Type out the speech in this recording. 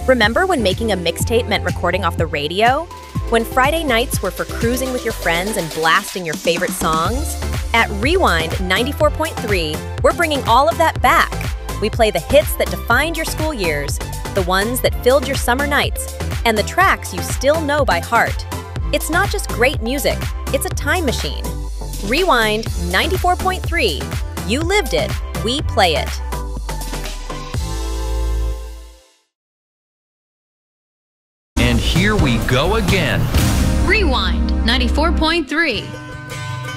Remember when making a mixtape meant recording off the radio? When Friday nights were for cruising with your friends and blasting your favorite songs? At Rewind 94.3, we're bringing all of that back. We play the hits that defined your school years, the ones that filled your summer nights, and the tracks you still know by heart. It's not just great music, it's a time machine. Rewind 94.3. You lived it, we play it. And here we go again. Rewind 94.3.